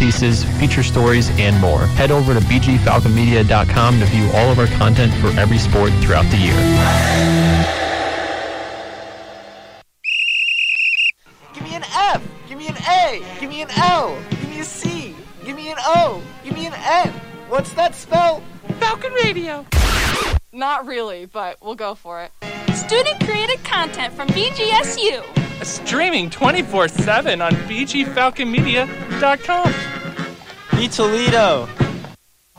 pieces, feature stories, and more. Head over to bgfalconmedia.com to view all of our content for every sport throughout the year. Give me an F! Give me an A! Give me an L! Give me a C! Give me an O! Give me an N! What's that spell? Falcon Radio! Not really, but we'll go for it. Student-created content from BGSU. Streaming 24/7 on bgfalconmedia.com. Be Toledo!